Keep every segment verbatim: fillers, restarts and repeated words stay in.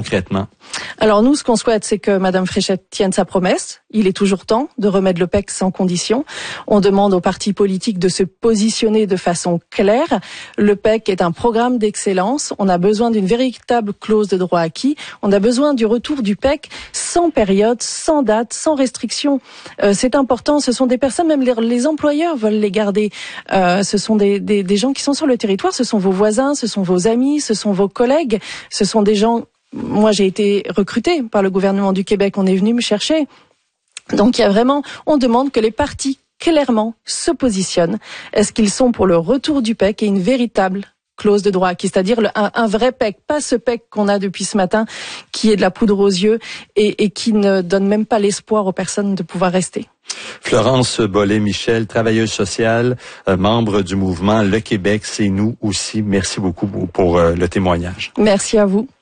concrètement? Alors nous, ce qu'on souhaite, c'est que Mme Fréchette tienne sa promesse. Il est toujours temps de remettre le P E C sans condition. On demande aux partis politiques de se positionner de façon claire. Le P E C est un programme d'excellence. On a besoin d'une véritable clause de droit acquis. On a besoin du retour du P E C sans période, sans date, sans restriction. Euh, c'est important. Ce sont des personnes, même les, les employeurs veulent les garder. Euh, ce sont des, des, des gens qui sont sur le territoire. Ce sont vos voisins, ce sont vos amis, ce sont vos collègues. Ce sont des gens... Moi, j'ai été recrutée par le gouvernement du Québec. On est venu me chercher. Donc, il y a vraiment, on demande que les partis clairement se positionnent. Est-ce qu'ils sont pour le retour du P E C et une véritable clause de droit acquis, c'est-à-dire le, un, un vrai P E C, pas ce P E C qu'on a depuis ce matin, qui est de la poudre aux yeux et, et qui ne donne même pas l'espoir aux personnes de pouvoir rester. Florence Bollet-Michel, travailleuse sociale, euh, membre du mouvement Le Québec, c'est nous aussi. Merci beaucoup pour euh, le témoignage. Merci à vous.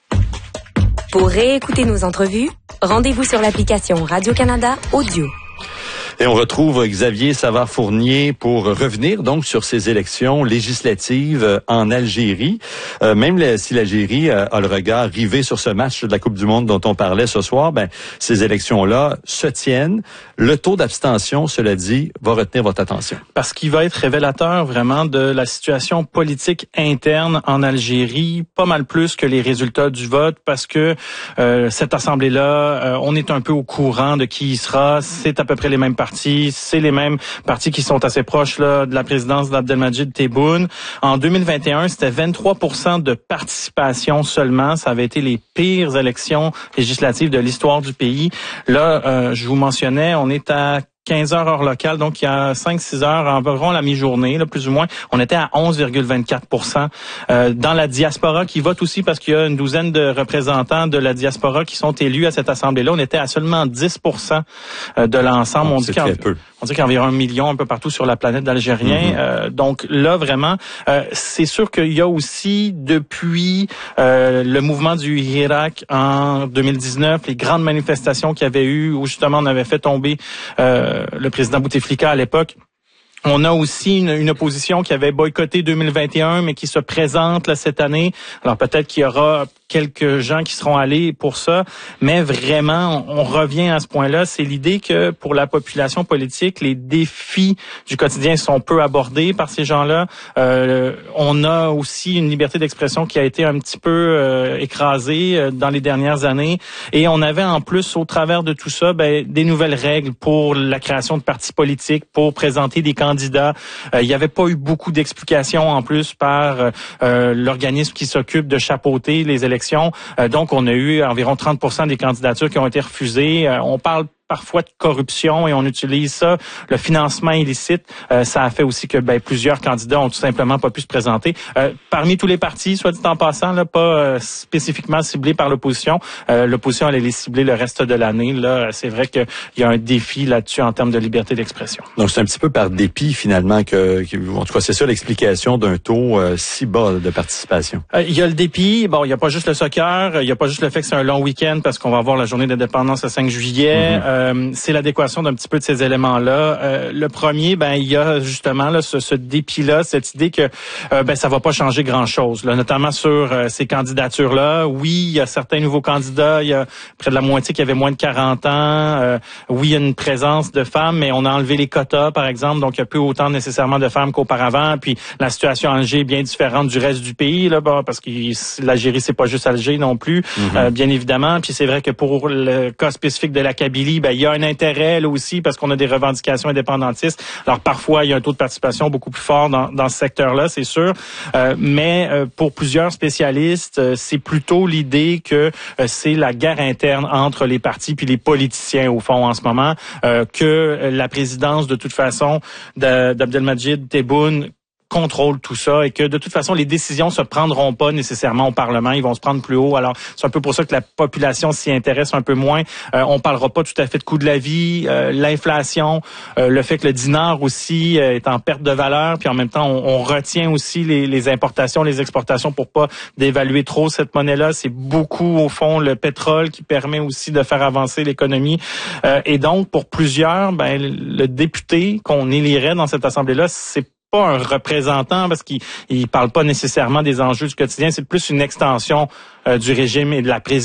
Pour réécouter nos entrevues, rendez-vous sur l'application Radio-Canada Audio. Et on retrouve Xavier Savard-Fournier pour revenir donc sur ces élections législatives en Algérie. Euh, même si l'Algérie euh, a le regard rivé sur ce match de la Coupe du Monde dont on parlait ce soir, ben ces élections-là se tiennent. Le taux d'abstention, cela dit, va retenir votre attention. Parce qu'il va être révélateur vraiment de la situation politique interne en Algérie, pas mal plus que les résultats du vote, parce que euh, cette assemblée-là, euh, on est un peu au courant de qui y sera. C'est à peu près les mêmes partis. C'est les mêmes partis qui sont assez proches là, de la présidence d'Abdelmadjid Tebboune. En deux mille vingt et un, c'était vingt-trois pour cent de participation seulement. Ça avait été les pires élections législatives de l'histoire du pays. Là, euh, je vous mentionnais, on est à quinze heures heure locale, donc il y a cinq six heures, environ la mi-journée, là, plus ou moins, on était à onze virgule vingt-quatre pour cent. Euh, dans la diaspora qui vote aussi, parce qu'il y a une douzaine de représentants de la diaspora qui sont élus à cette assemblée-là, on était à seulement dix pour cent de l'ensemble. Oh, on dit qu'il y a, on dit qu'il y a environ un million un peu partout sur la planète d'Algériens. Mm-hmm. Euh, donc là, vraiment, euh, c'est sûr qu'il y a aussi, depuis euh, le mouvement du Hirak en deux mille dix-neuf, les grandes manifestations qu'il y avait eu, où justement on avait fait tomber euh, le président Bouteflika à l'époque. On a aussi une, une opposition qui avait boycotté deux mille vingt et un, mais qui se présente là, cette année. Alors peut-être qu'il y aura quelques gens qui seront allés pour ça, mais vraiment, on, on revient à ce point-là. C'est l'idée que pour la population politique, les défis du quotidien sont peu abordés par ces gens-là. Euh, on a aussi une liberté d'expression qui a été un petit peu euh, écrasée euh, dans les dernières années. Et on avait en plus, au travers de tout ça, ben, des nouvelles règles pour la création de partis politiques, pour présenter des candidats. Euh, il n'y avait pas eu beaucoup d'explications en plus par euh, l'organisme qui s'occupe de chapeauter les élections. Euh, donc, on a eu environ trente pour cent des candidatures qui ont été refusées. Euh, on parle parfois de corruption et on utilise ça, le financement illicite. Euh, ça a fait aussi que ben, plusieurs candidats ont tout simplement pas pu se présenter. Euh, parmi tous les partis, soit dit en passant, là, pas euh, spécifiquement ciblés par l'opposition. Euh, l'opposition, elle est ciblée le reste de l'année. Là, c'est vrai qu'il y a un défi là-dessus en termes de liberté d'expression. Donc, c'est un petit peu par dépit, finalement, que, que en tout cas, c'est ça l'explication d'un taux euh, si bas de participation. Euh, il y a le dépit. Bon, il n'y a pas juste le soccer. Il n'y a pas juste le fait que c'est un long week-end parce qu'on va avoir la journée d'indépendance le cinq juillet. Mm-hmm. Euh, Euh, c'est l'adéquation d'un petit peu de ces éléments-là. Euh, le premier, ben il y a justement là ce, ce dépit-là, cette idée que euh, ben ça va pas changer grand-chose, là, notamment sur euh, ces candidatures-là. Oui, il y a certains nouveaux candidats, il y a près de la moitié qui avaient moins de quarante ans. Euh, oui, il y a une présence de femmes, mais on a enlevé les quotas, par exemple, donc il y a plus autant nécessairement de femmes qu'auparavant. Puis la situation à Alger est bien différente du reste du pays, là, bah, parce que l'Algérie c'est pas juste Alger non plus, mm-hmm. euh, bien évidemment. Puis c'est vrai que pour le cas spécifique de la Kabylie, ben il y a un intérêt là aussi parce qu'on a des revendications indépendantistes. Alors parfois il y a un taux de participation beaucoup plus fort dans, dans ce secteur-là, c'est sûr. Euh, mais euh, pour plusieurs spécialistes, euh, c'est plutôt l'idée que euh, c'est la guerre interne entre les partis puis les politiciens au fond en ce moment, euh, que la présidence de toute façon d'Abdelmadjid Tebboune contrôle tout ça et que de toute façon les décisions se prendront pas nécessairement au Parlement, ils vont se prendre plus haut. Alors c'est un peu pour ça que la population s'y intéresse un peu moins. Euh, on parlera pas tout à fait de coût de la vie, euh, l'inflation, euh, le fait que le dinar aussi euh, est en perte de valeur, puis en même temps on, on retient aussi les, les importations, les exportations pour pas dévaluer trop cette monnaie-là. C'est beaucoup au fond le pétrole qui permet aussi de faire avancer l'économie. Euh, et donc pour plusieurs, ben le député qu'on élirait dans cette assemblée-là, c'est pas un représentant parce qu'il il parle pas nécessairement des enjeux du quotidien, c'est plus une extension euh, du régime et de la présidence.